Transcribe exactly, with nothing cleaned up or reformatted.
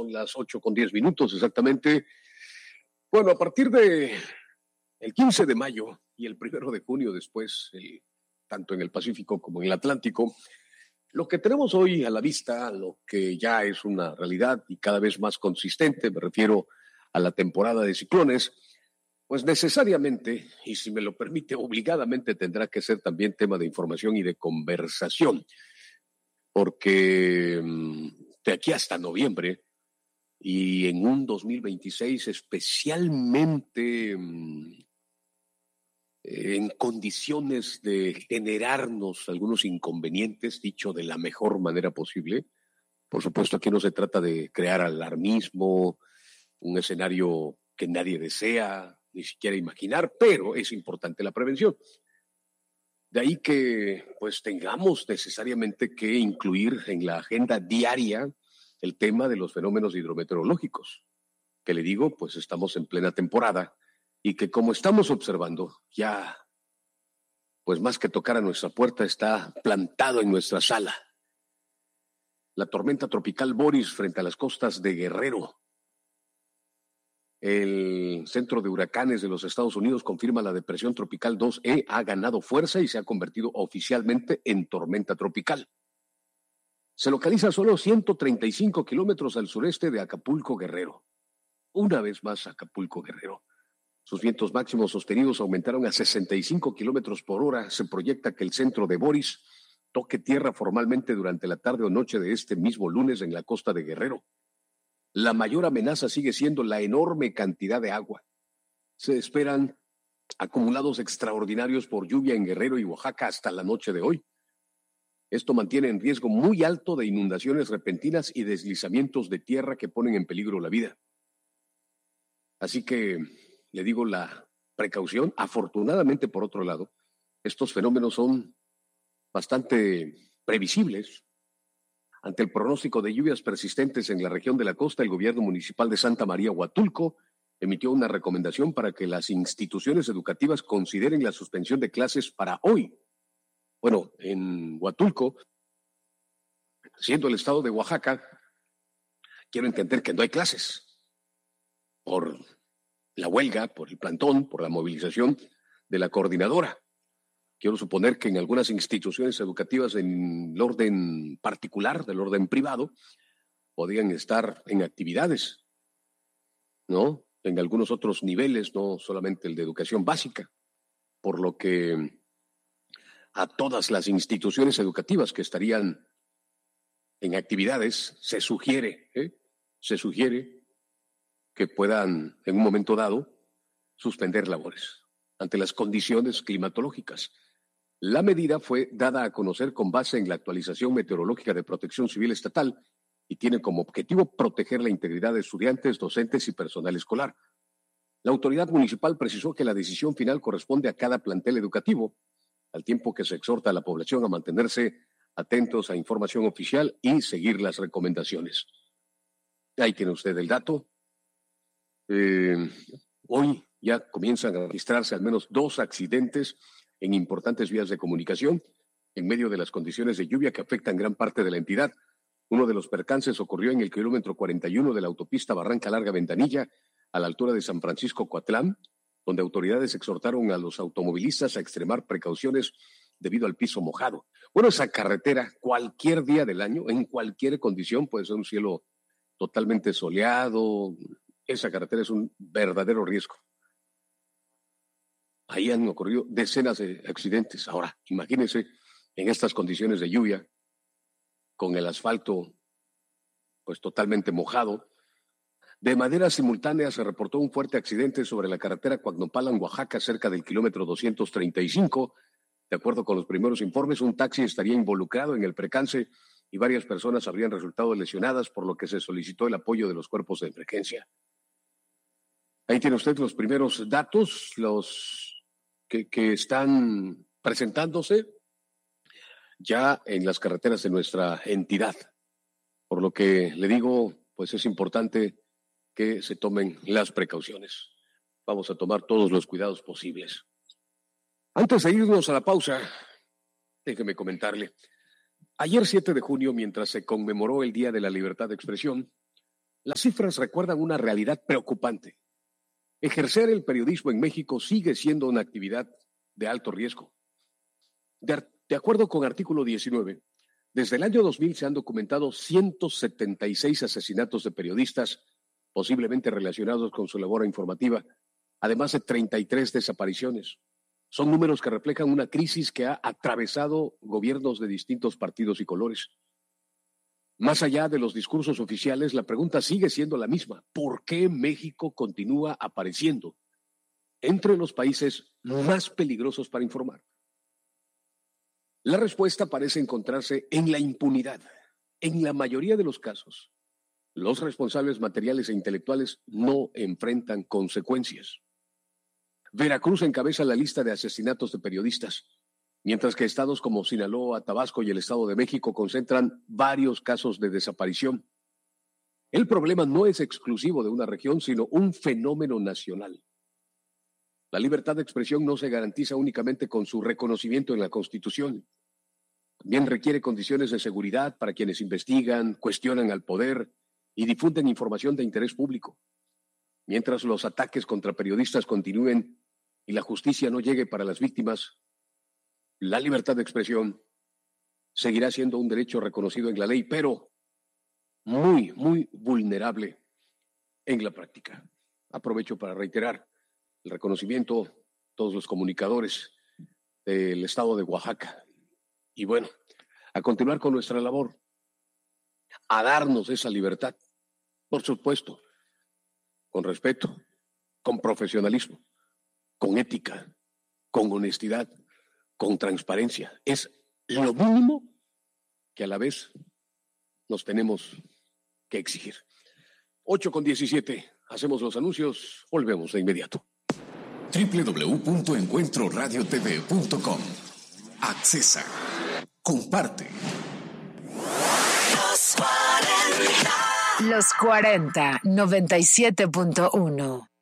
son las ocho con diez minutos exactamente. Bueno, a partir de el quince de mayo y el primero de junio después, el, tanto en el Pacífico como en el Atlántico, lo que tenemos hoy a la vista, lo que ya es una realidad y cada vez más consistente, me refiero a la temporada de ciclones, pues necesariamente, y si me lo permite, obligadamente tendrá que ser también tema de información y de conversación, porque de aquí hasta noviembre y en un dos mil veintiséis especialmente en condiciones de generarnos algunos inconvenientes, dicho de la mejor manera posible. Por supuesto, aquí no se trata de crear alarmismo, un escenario que nadie desea, ni siquiera imaginar, pero es importante la prevención. De ahí que pues tengamos necesariamente que incluir en la agenda diaria el tema de los fenómenos hidrometeorológicos, que le digo, pues estamos en plena temporada y que como estamos observando, ya pues más que tocar a nuestra puerta está plantado en nuestra sala. La tormenta tropical Boris frente a las costas de Guerrero. El Centro de Huracanes de los Estados Unidos confirma la depresión tropical dos E ha ganado fuerza y se ha convertido oficialmente en tormenta tropical. Se localiza a solo ciento treinta y cinco kilómetros al sureste de Acapulco, Guerrero. Una vez más, Acapulco, Guerrero. Sus vientos máximos sostenidos aumentaron a sesenta y cinco kilómetros por hora. Se proyecta que el centro de Boris toque tierra formalmente durante la tarde o noche de este mismo lunes en la costa de Guerrero. La mayor amenaza sigue siendo la enorme cantidad de agua. Se esperan acumulados extraordinarios por lluvia en Guerrero y Oaxaca hasta la noche de hoy. Esto mantiene en riesgo muy alto de inundaciones repentinas y deslizamientos de tierra que ponen en peligro la vida. Así que le digo la precaución. Afortunadamente, por otro lado, estos fenómenos son bastante previsibles. Ante el pronóstico de lluvias persistentes en la región de la costa, el gobierno municipal de Santa María Huatulco emitió una recomendación para que las instituciones educativas consideren la suspensión de clases para hoy. Bueno, en Huatulco, siendo el estado de Oaxaca, quiero entender que no hay clases por la huelga, por el plantón, por la movilización de la coordinadora. Quiero suponer que en algunas instituciones educativas en el orden particular, del orden privado, podrían estar en actividades, ¿no? En algunos otros niveles, no solamente el de educación básica, por lo que a todas las instituciones educativas que estarían en actividades se sugiere, ¿eh? se sugiere que puedan en un momento dado suspender labores ante las condiciones climatológicas. La medida fue dada a conocer con base en la actualización meteorológica de Protección Civil Estatal y tiene como objetivo proteger la integridad de estudiantes, docentes y personal escolar. La autoridad municipal precisó que la decisión final corresponde a cada plantel educativo, al tiempo que se exhorta a la población a mantenerse atentos a información oficial y seguir las recomendaciones. Ahí tiene usted el dato. Eh, hoy ya comienzan a registrarse al menos dos accidentes en importantes vías de comunicación en medio de las condiciones de lluvia que afectan gran parte de la entidad. Uno de los percances ocurrió en el kilómetro cuarenta y uno de la autopista Barranca Larga-Ventanilla, a la altura de San Francisco Coatlán, donde autoridades exhortaron a los automovilistas a extremar precauciones debido al piso mojado. Bueno, esa carretera, cualquier día del año, en cualquier condición, puede ser un cielo totalmente soleado. Esa carretera es un verdadero riesgo. Ahí han ocurrido decenas de accidentes. Ahora, imagínense en estas condiciones de lluvia, con el asfalto pues totalmente mojado. De manera simultánea se reportó un fuerte accidente sobre la carretera Coacnopalan, Oaxaca, cerca del kilómetro doscientos treinta y cinco. De acuerdo con los primeros informes, un taxi estaría involucrado en el percance y varias personas habrían resultado lesionadas, por lo que se solicitó el apoyo de los cuerpos de emergencia. Ahí tiene usted los primeros datos, los que, que están presentándose ya en las carreteras de nuestra entidad. Por lo que le digo, pues es importante que se tomen las precauciones. Vamos a tomar todos los cuidados posibles. Antes de irnos a la pausa, déjeme comentarle. Ayer siete de junio, mientras se conmemoró el Día de la Libertad de Expresión, Las cifras recuerdan una realidad preocupante. Ejercer el periodismo en México sigue siendo una actividad de alto riesgo. De, de acuerdo con artículo diecinueve, desde el año dos mil se han documentado ciento setenta y seis asesinatos de periodistas, posiblemente relacionados con su labor informativa, además de treinta y tres desapariciones. Son números que reflejan una crisis que ha atravesado gobiernos de distintos partidos y colores. Más allá de los discursos oficiales, la pregunta sigue siendo la misma. ¿Por qué México continúa apareciendo entre los países más peligrosos para informar? La respuesta parece encontrarse en la impunidad. En la mayoría de los casos, los responsables materiales e intelectuales no enfrentan consecuencias. Veracruz encabeza la lista de asesinatos de periodistas, mientras que estados como Sinaloa, Tabasco y el Estado de México concentran varios casos de desaparición. El problema no es exclusivo de una región, sino un fenómeno nacional. La libertad de expresión no se garantiza únicamente con su reconocimiento en la Constitución. También requiere condiciones de seguridad para quienes investigan, cuestionan al poder y difunden información de interés público. Mientras los ataques contra periodistas continúen y la justicia no llegue para las víctimas, la libertad de expresión seguirá siendo un derecho reconocido en la ley, pero muy, muy vulnerable en la práctica. Aprovecho para reiterar el reconocimiento a todos los comunicadores del estado de Oaxaca. Y bueno, a continuar con nuestra labor, a darnos esa libertad, por supuesto, con respeto, con profesionalismo, con ética, con honestidad, con transparencia. Es lo mínimo que a la vez nos tenemos que exigir. ocho con diecisiete, hacemos los anuncios, volvemos de inmediato. doble u doble u doble u punto encuentro radio t v punto com. Accesa. Comparte. Los cuarenta, noventa y siete punto uno.